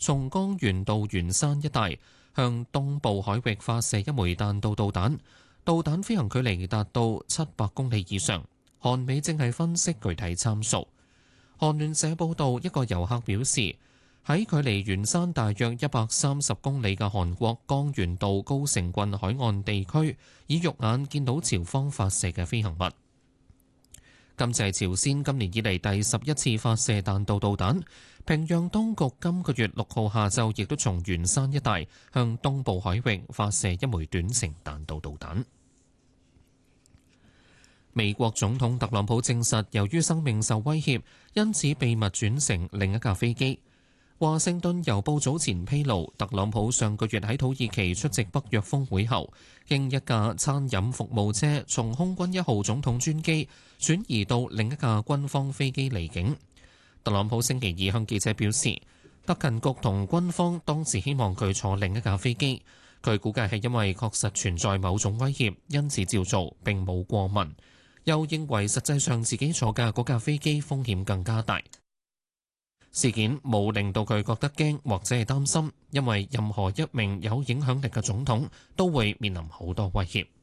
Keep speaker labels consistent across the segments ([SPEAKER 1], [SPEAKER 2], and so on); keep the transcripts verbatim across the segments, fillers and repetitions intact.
[SPEAKER 1] 從江原道元山一帶向東部海域發射一枚彈道導彈，導彈飛行距離達到七百公里以上。韓美正係分析具體參數。韓聯社報道，一個遊客表示，喺距離元山大約一百三十公里嘅韓國江原道高城郡海岸地區，以肉眼見到朝方發射嘅飛行物。今次係朝鮮今年以嚟第十一次發射彈道導彈。平壤當局今個月六號下晝亦都從元山一帶向東部海域發射一枚短程彈道導彈。美國總統特朗普證實，由於生命受威脅，因此秘密轉乘另一架飛機。華盛頓郵報早前披露，特朗普上個月喺土耳其出席北約峰會後，經一架餐飲服務車從空軍一號總統專機轉移到另一架軍方飛機離境。特朗普星期二向記者表示，特勤局同軍方當時希望佢坐另一架飛機，佢估計係因為確實存在某種威脅，因此照做並冇過問。又認為實際上自己坐嘅嗰架飛機風險更加大。事件冇令到佢覺得驚或者係擔心，因為任何一名有影響力嘅總統都會面臨好多威脅。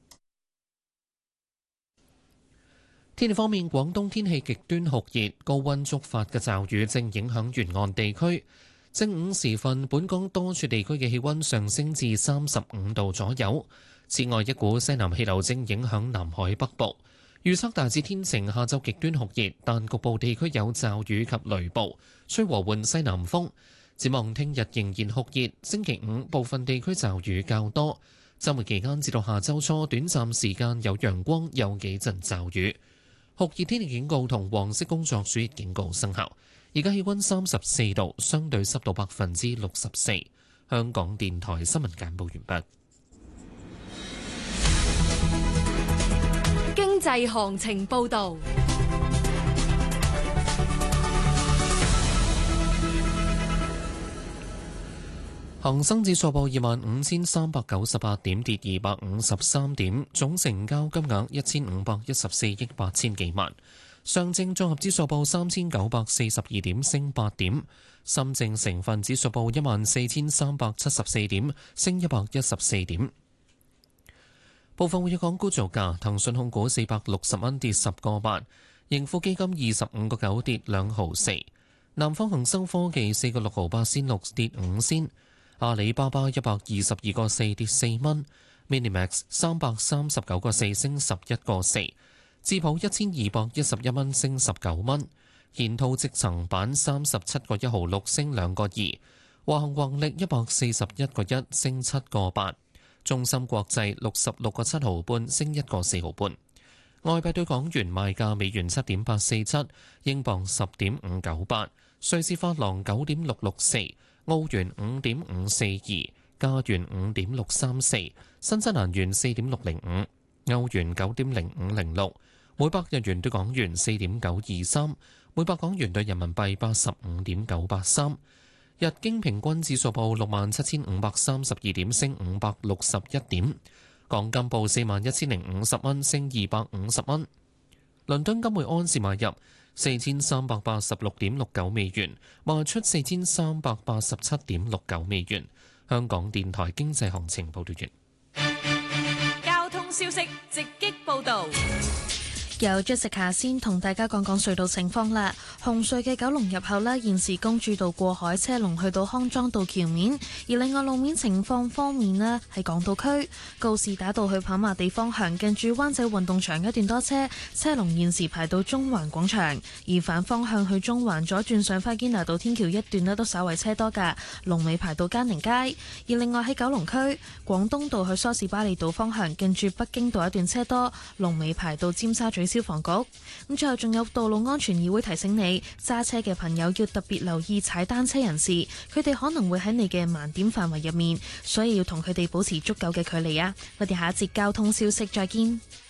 [SPEAKER 1] 天氣方面，廣東天氣極端酷熱，高溫觸發嘅驟雨正影響沿岸地區。正午時分，本港多處地區嘅氣溫上升至三十五度左右。此外，一股西南氣流正影響南海北部。預測大致天晴，下晝極端酷熱，但局部地區有驟雨及雷暴，吹和緩西南風。展望聽日仍然酷熱，星期五部分地區驟雨較多。週末期間至到下週初，短暫時間有陽光，有幾陣驟雨。酷熱天氣警告同黃色工作暑熱警告生效。而家氣溫三十四度，相對濕度百分之六十四。香港電台新聞簡報完畢。
[SPEAKER 2] 經濟行情報導，
[SPEAKER 1] 恒生指數報二萬五千三百九十八點，跌二百五十三點，總成交金額一千五百一十四億八千幾萬。上證綜合指數報三千九百四十二點，升八點。深證成分指數報一萬四千三百七十四點，升一百一十四點。部分活躍港股造價：騰訊控股四百六十蚊跌十個八，盈富基金二十五個九跌兩毫四，南方恒生科技四個六毫八仙六跌五仙，阿里巴巴一百二十二個四跌四蚊 ，Minimax 三百三十九個四升十一個四，智普一千二百一十一蚊升十九蚊，建滔積層板三十七個一毫六升兩個二，華恒宏力一百四十一個一升七個八。中芯國際六十六個七毫半升一個四毫半，外幣對港元賣價：美元七點八四七，英鎊十點五九八，瑞士法郎九點六六四，澳元五點五四二，加元五點六三四，新西蘭元四點六零五，歐元九點零五零六，每百日元對港元四點九二三，每百港元對人民幣八十五點九八三。日經平均指數報六萬七千五百三十二點，升五百六十一點。港金報四萬一千零五十蚊，升二百五十蚊。倫敦金每安士買入四千三百八十六點六九美元，賣出四千三百八十七點六九美元。香港電台經濟行情報道完。
[SPEAKER 2] 交通消息直擊報導。
[SPEAKER 3] 有 Jessica 先同大家講講隧道情況啦。紅隧嘅九龍入口呢，現時公主道過海車龍去到康莊道橋面，而另外路面情況方面呢，喺港島區告士打道去跑馬地方向，近住灣仔運動場一段多車，車龍現時排到中環廣場；而反方向去中環左轉上花堅拿道天橋一段呢，都稍為車多㗎，龍尾排到嘉寧街。而另外喺九龍區廣東道去梳士巴利道方向，近住北京道一段車多，龍尾排到尖沙咀消防局。咁最後仲有道路安全議會提醒你，揸車嘅朋友要特別留意踩單車人士，佢哋可能會喺你嘅盲點範圍入面，所以要同佢哋保持足夠嘅距離啊！我哋下一節交通消息再見。